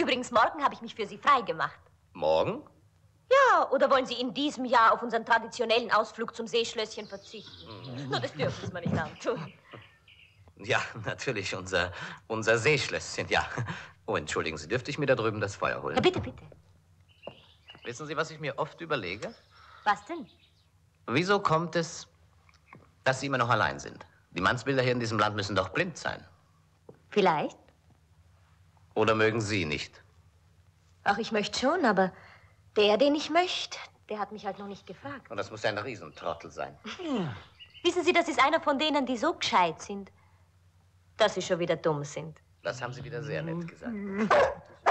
Übrigens, morgen habe ich mich für Sie frei gemacht. Morgen? Ja, oder wollen Sie in diesem Jahr auf unseren traditionellen Ausflug zum Seeschlösschen verzichten? Nur das dürfen Sie mir nicht antun. Ja, natürlich, unser Seeschlösschen, ja. Oh, entschuldigen Sie, dürfte ich mir da drüben das Feuer holen? Ja, bitte, bitte. Wissen Sie, was ich mir oft überlege? Was denn? Wieso kommt es, dass Sie immer noch allein sind? Die Mannsbilder hier in diesem Land müssen doch blind sein. Vielleicht. Oder mögen Sie nicht? Ach, ich möchte schon, aber der, den ich möchte, der hat mich halt noch nicht gefragt. Und das muss ein Riesentrottel sein. Wissen Sie, das ist einer von denen, die so gescheit sind, dass sie schon wieder dumm sind. Das haben Sie wieder sehr nett gesagt.